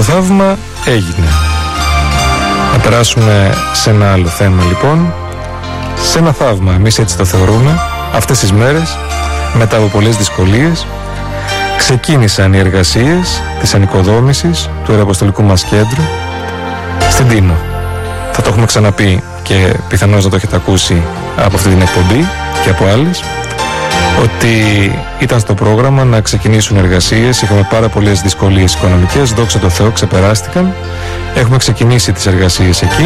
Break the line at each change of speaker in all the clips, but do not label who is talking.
Το θαύμα έγινε. Να περάσουμε σε ένα άλλο θέμα λοιπόν. Σε ένα θαύμα, εμείς έτσι το θεωρούμε. Αυτές τις μέρες, μετά από πολλές δυσκολίες, ξεκίνησαν οι εργασίες της ανοικοδόμησης του Ιεραποστολικού μας κέντρου στην Τίνο. Θα το έχουμε ξαναπεί και πιθανώς να το έχετε ακούσει από αυτή την εκπομπή και από άλλες, ότι ήταν στο πρόγραμμα να ξεκινήσουν εργασίες. Είχαμε πάρα πολλές δυσκολίες οικονομικές, δόξα τω Θεώ ξεπεράστηκαν. Έχουμε ξεκινήσει τις εργασίες εκεί.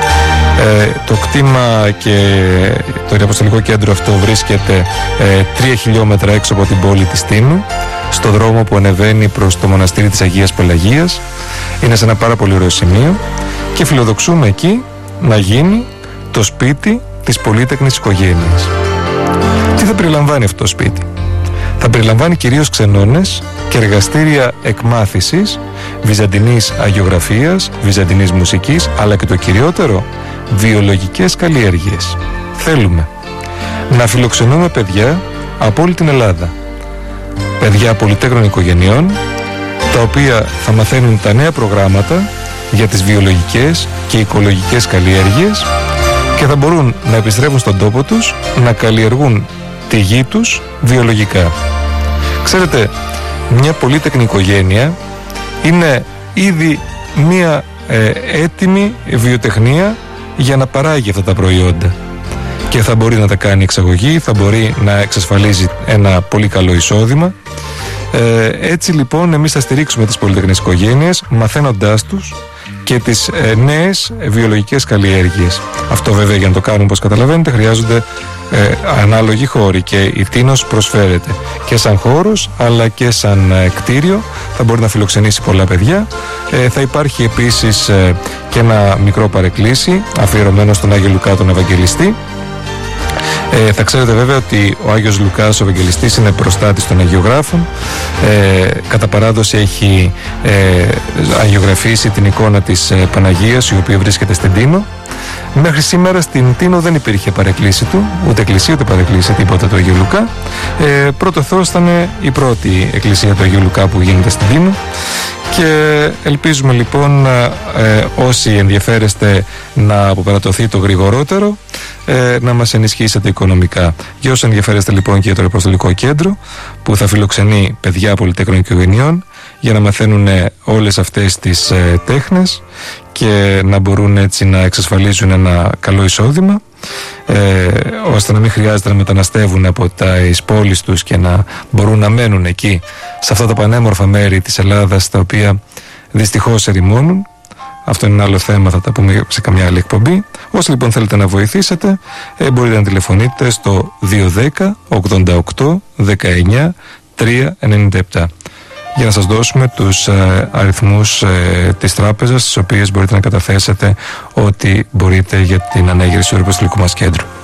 Το κτήμα και το Ιεραποστολικό κέντρο αυτό βρίσκεται 3 χιλιόμετρα έξω από την πόλη της Τίνου, στο δρόμο που ανεβαίνει προς το μοναστήρι της Αγίας Πελαγίας. Είναι σε ένα πάρα πολύ ωραίο σημείο και φιλοδοξούμε εκεί να γίνει το σπίτι της πολύτεκνης οικογένειας. Τι θα περιλαμβάνει αυτό το σπίτι? Θα περιλαμβάνει κυρίως ξενώνες και εργαστήρια εκμάθησης βυζαντινής αγιογραφίας, βυζαντινής μουσικής, αλλά και το κυριότερο, βιολογικές καλλιέργειες. Θέλουμε να φιλοξενούμε παιδιά από όλη την Ελλάδα, παιδιά πολυτέχνων οικογενειών, τα οποία θα μαθαίνουν τα νέα προγράμματα για τις βιολογικές και οικολογικές καλλιέργειες και θα μπορούν να επιστρέφουν στον τόπο τους να καλλιεργούν τη γη τους βιολογικά. Ξέρετε, μια πολύτεκνη οικογένεια είναι ήδη μια έτοιμη βιοτεχνία για να παράγει αυτά τα προϊόντα και θα μπορεί να τα κάνει εξαγωγή, θα μπορεί να εξασφαλίζει ένα πολύ καλό εισόδημα. Έτσι λοιπόν εμείς θα στηρίξουμε τις πολυτεχνικές οικογένειες μαθαίνοντάς τους και τις νέες βιολογικές καλλιέργειες. Αυτό βέβαια για να το κάνουν, όπως καταλαβαίνετε, χρειάζονται ανάλογοι χώροι και η Τίνος προσφέρεται και σαν χώρος αλλά και σαν κτίριο. Θα μπορεί να φιλοξενήσει πολλά παιδιά. Θα υπάρχει επίσης και ένα μικρό παρεκκλήσι αφιερωμένο στον Άγιο Λουκά τον Ευαγγελιστή. Θα ξέρετε βέβαια ότι ο Άγιος Λουκάς ο Ευαγγελιστής είναι προστάτης των Αγιογράφων. Κατά παράδοση έχει αγιογραφήσει την εικόνα της Παναγίας, η οποία βρίσκεται στην Τίνο. Μέχρι σήμερα στην Τίνο δεν υπήρχε παρεκκλήση του, ούτε εκκλησία ούτε παρεκκλήση, τίποτα του Αγίου Λουκά. Πρώτο Θεός ήταν η πρώτη εκκλησία του Αγίου Λουκά που γίνεται στην Τίνο. Και ελπίζουμε λοιπόν όσοι ενδιαφέρεστε να αποπερατωθεί το γρηγορότερο, να μας ενισχύσετε οικονομικά. Για όσοι ενδιαφέρεστε λοιπόν και για το Ιεραποστολικό κέντρο που θα φιλοξενεί παιδιά πολυτέχνων οικογενειών για να μαθαίνουν όλες αυτές τις τέχνες και να μπορούν έτσι να εξασφαλίζουν ένα καλό εισόδημα, ώστε να μην χρειάζεται να μεταναστεύουν από τις πόλεις τους και να μπορούν να μένουν εκεί σε αυτά τα πανέμορφα μέρη της Ελλάδας, τα οποία δυστυχώς ερημώνουν. Αυτό είναι ένα άλλο θέμα, θα τα πούμε σε καμιά άλλη εκπομπή. Όσοι λοιπόν θέλετε να βοηθήσετε, μπορείτε να τηλεφωνείτε στο 210 88 19 397 για να σας δώσουμε τους αριθμούς της τράπεζας, στις οποίες μπορείτε να καταθέσετε ό,τι μπορείτε για την ανέγερση του Ιεραποστολικού μας κέντρου.